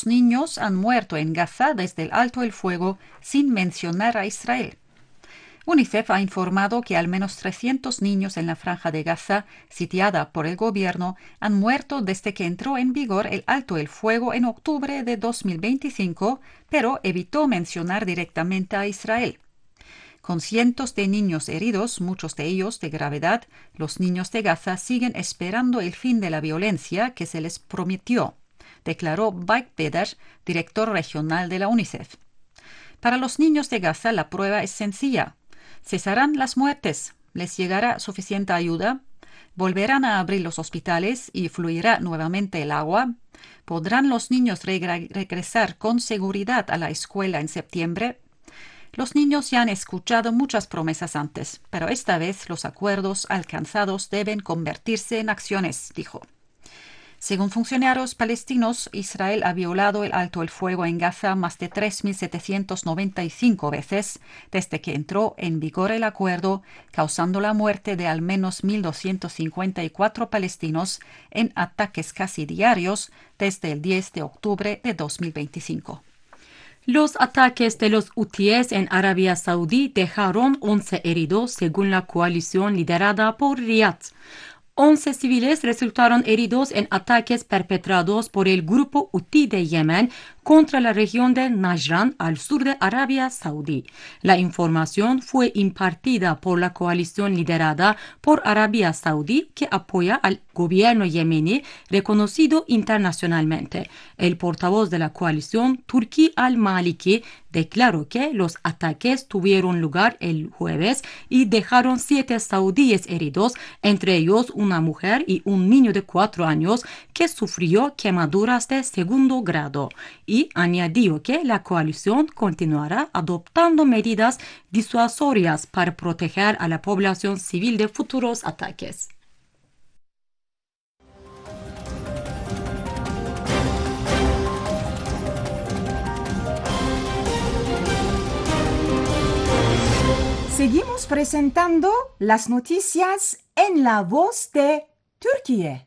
niños han muerto en Gaza desde el alto el fuego, sin mencionar a Israel. UNICEF ha informado que al menos 300 niños en la franja de Gaza, sitiada por el gobierno, han muerto desde que entró en vigor el alto el fuego en octubre de 2025, pero evitó mencionar directamente a Israel. Con cientos de niños heridos, muchos de ellos de gravedad, los niños de Gaza siguen esperando el fin de la violencia que se les prometió, declaró Mike Beder, director regional de la UNICEF. Para los niños de Gaza la prueba es sencilla. Cesarán las muertes, les llegará suficiente ayuda, volverán a abrir los hospitales y fluirá nuevamente el agua, podrán los niños regresar con seguridad a la escuela en septiembre. Los niños ya han escuchado muchas promesas antes, pero esta vez los acuerdos alcanzados deben convertirse en acciones, dijo. Según funcionarios palestinos, Israel ha violado el alto el fuego en Gaza más de 3.795 veces desde que entró en vigor el acuerdo, causando la muerte de al menos 1.254 palestinos en ataques casi diarios desde el 10 de octubre de 2025. Los ataques de los hutíes en Arabia Saudí dejaron 11 heridos según la coalición liderada por Riad. 11 civiles resultaron heridos en ataques perpetrados por el grupo Hutí de Yemen contra la región de Najran al sur de Arabia Saudí. La información fue impartida por la coalición liderada por Arabia Saudí que apoya al gobierno yemení reconocido internacionalmente. El portavoz de la coalición, Turki al-Maliki, declaró que los ataques tuvieron lugar el jueves y dejaron 7 saudíes heridos, entre ellos una mujer y un niño de 4 años que sufrió quemaduras de segundo grado. Y añadió que la coalición continuará adoptando medidas disuasorias para proteger a la población civil de futuros ataques. Seguimos presentando las noticias en la voz de Turquía.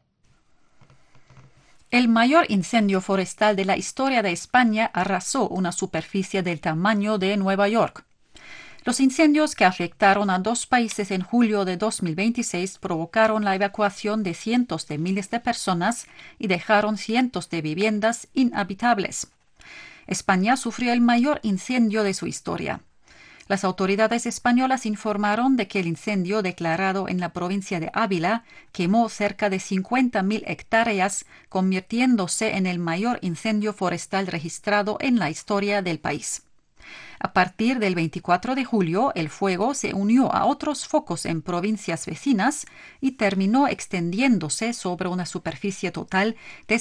El mayor incendio forestal de la historia de España arrasó una superficie del tamaño de Nueva York. Los incendios que afectaron a 2 países en julio de 2026 provocaron la evacuación de cientos de miles de personas y dejaron cientos de viviendas inhabitables. España sufrió el mayor incendio de su historia. Las autoridades españolas informaron de que el incendio declarado en la provincia de Ávila quemó cerca de 50.000 hectáreas, convirtiéndose en el mayor incendio forestal registrado en la historia del país. A partir del 24 de julio, el fuego se unió a otros focos en provincias vecinas y terminó extendiéndose sobre una superficie total de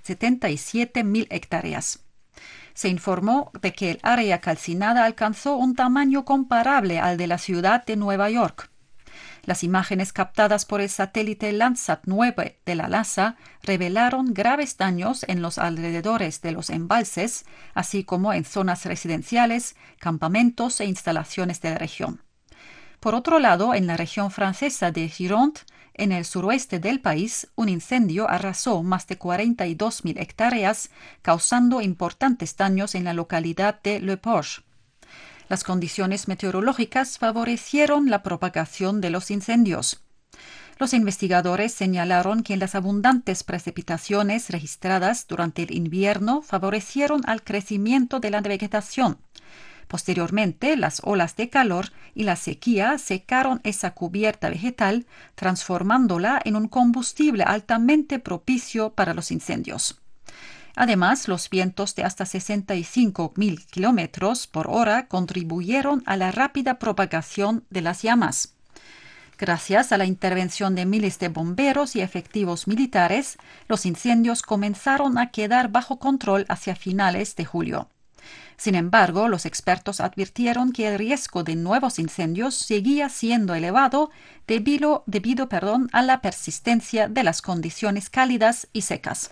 77.000 hectáreas. Se informó de que el área calcinada alcanzó un tamaño comparable al de la ciudad de Nueva York. Las imágenes captadas por el satélite Landsat 9 de la NASA revelaron graves daños en los alrededores de los embalses, así como en zonas residenciales, campamentos e instalaciones de la región. Por otro lado, en la región francesa de Gironde, en el suroeste del país, un incendio arrasó más de 42.000 hectáreas, causando importantes daños en la localidad de Le Porche. Las condiciones meteorológicas favorecieron la propagación de los incendios. Los investigadores señalaron que las abundantes precipitaciones registradas durante el invierno favorecieron al crecimiento de la vegetación. Posteriormente, las olas de calor y la sequía secaron esa cubierta vegetal, transformándola en un combustible altamente propicio para los incendios. Además, los vientos de hasta 65.000 kilómetros por hora contribuyeron a la rápida propagación de las llamas. Gracias a la intervención de miles de bomberos y efectivos militares, los incendios comenzaron a quedar bajo control hacia finales de julio. Sin embargo, los expertos advirtieron que el riesgo de nuevos incendios seguía siendo elevado debido a la persistencia de las condiciones cálidas y secas.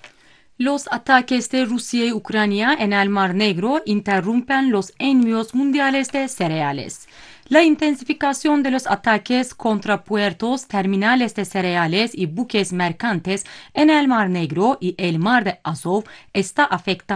Los ataques de Rusia y Ucrania en el Mar Negro interrumpen los envíos mundiales de cereales. La intensificación de los ataques contra puertos, terminales de cereales y buques mercantes en el Mar Negro y el Mar de Azov está afectando